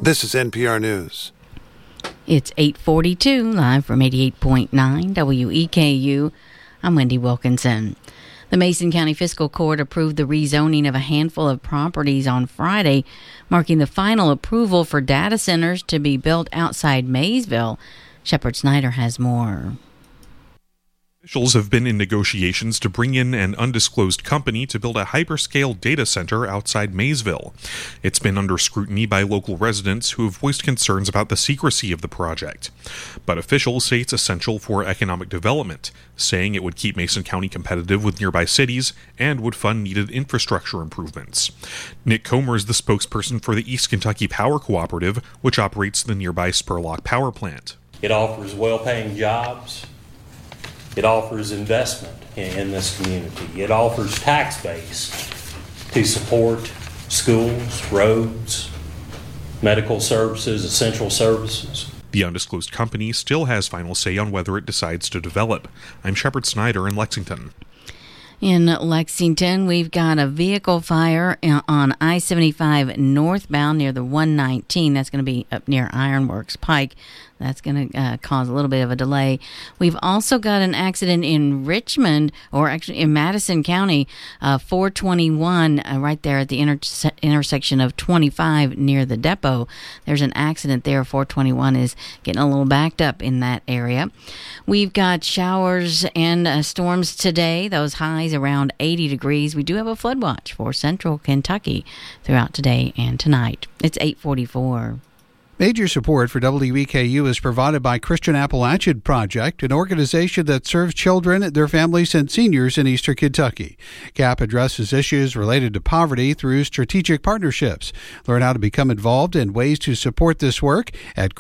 This is NPR News. It's 8:42, live from 88.9 WEKU. I'm Wendy Wilkinson. The Mason County Fiscal Court approved the rezoning of a handful of properties on Friday, marking the final approval for data centers to be built outside Maysville. Shepard Snyder has more. Officials have been in negotiations to bring in an undisclosed company to build a hyperscale data center outside Maysville. It's been under scrutiny by local residents who have voiced concerns about the secrecy of the project. But officials say it's essential for economic development, saying it would keep Mason County competitive with nearby cities and would fund needed infrastructure improvements. Nick Comer is the spokesperson for the East Kentucky Power Cooperative, which operates the nearby Spurlock Power Plant. It offers well-paying jobs. It offers investment in this community. It offers tax base to support schools, roads, medical services, essential services. The undisclosed company still has final say on whether it decides to develop. I'm Shepard Snyder in Lexington. In Lexington, we've got a vehicle fire on I-75 northbound near the 119. That's going to be up near Ironworks Pike. That's going to cause a little bit of a delay. We've also got an accident in Richmond, or actually in Madison County, 421, right there at the intersection of 25 near the depot. There's an accident there. 421 is getting a little backed up in that area. We've got showers and storms today. Those highs around 80 degrees. We do have a flood watch for central Kentucky throughout today and tonight. It's 8:44. Major support for WEKU is provided by Christian Appalachian Project, an organization that serves children, their families, and seniors in eastern Kentucky. CAP addresses issues related to poverty through strategic partnerships. Learn how to become involved and ways to support this work at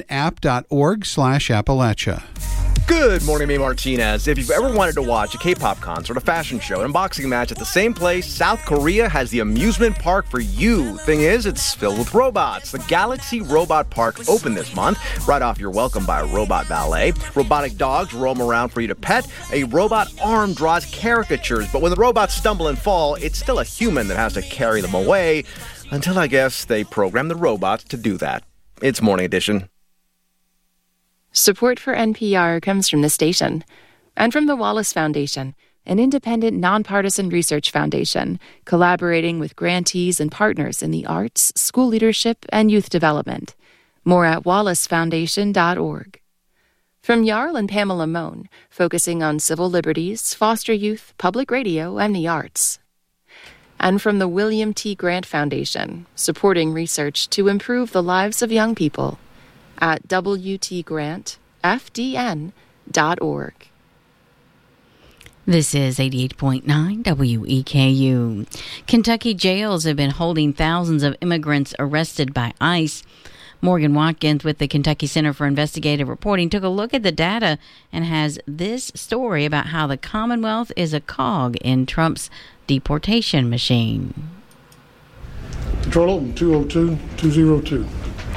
christianapp.org/Appalachia. Good morning, May Martinez. If you've ever wanted to watch a K-pop concert, a fashion show, an unboxing match at the same place, South Korea has the amusement park for you. Thing is, it's filled with robots. The Galaxy Robot Park opened this month. Right off, you're welcomed by a robot ballet. Robotic dogs roam around for you to pet. A robot arm draws caricatures, but when the robots stumble and fall, it's still a human that has to carry them away. Until, I guess, they program the robots to do that. It's Morning Edition. Support for NPR comes from the station and from the Wallace Foundation, an independent, nonpartisan research foundation collaborating with grantees and partners in the arts, school leadership, and youth development. More at wallacefoundation.org. From Jarl and Pamela Mohn, focusing on civil liberties, foster youth, public radio, and the arts. And from the William T. Grant Foundation, supporting research to improve the lives of young people. At WTGrantFDN.org. This is 88.9 WEKU. Kentucky jails have been holding thousands of immigrants arrested by ICE. Morgan Watkins with the Kentucky Center for Investigative Reporting took a look at the data and has this story about how the Commonwealth is a cog in Trump's deportation machine. Control open 202-202.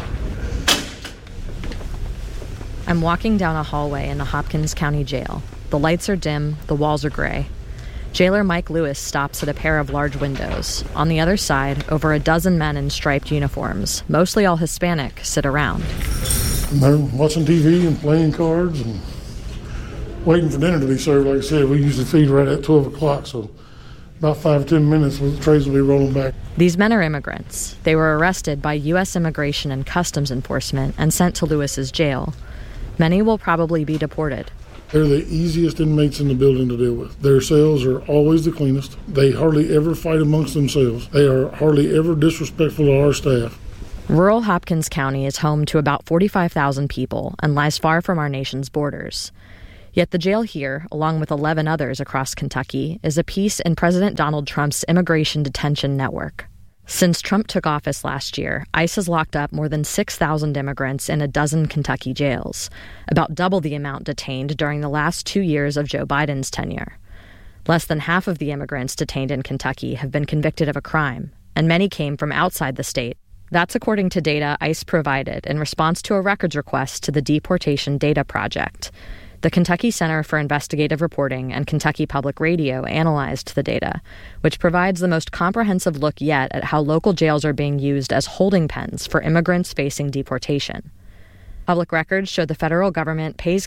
I'm walking down a hallway in the Hopkins County Jail. The lights are dim, the walls are gray. Jailer Mike Lewis stops at a pair of large windows. On the other side, over a dozen men in striped uniforms, mostly all Hispanic, sit around. And they're watching TV and playing cards and waiting for dinner to be served. Like I said, we usually feed right at 12 o'clock, so about 5 or 10 minutes, the trays will be rolling back. These men are immigrants. They were arrested by U.S. Immigration and Customs Enforcement and sent to Lewis's jail. Many will probably be deported. They're the easiest inmates in the building to deal with. Their cells are always the cleanest. They hardly ever fight amongst themselves. They are hardly ever disrespectful to our staff. Rural Hopkins County is home to about 45,000 people and lies far from our nation's borders. Yet the jail here, along with 11 others across Kentucky, is a piece in President Donald Trump's immigration detention network. Since Trump took office last year, ICE has locked up more than 6,000 immigrants in a dozen Kentucky jails, about double the amount detained during the last 2 years of Joe Biden's tenure. Less than half of the immigrants detained in Kentucky have been convicted of a crime, and many came from outside the state. That's according to data ICE provided in response to a records request to the Deportation Data Project. The Kentucky Center for Investigative Reporting and Kentucky Public Radio analyzed the data, which provides the most comprehensive look yet at how local jails are being used as holding pens for immigrants facing deportation. Public records show the federal government pays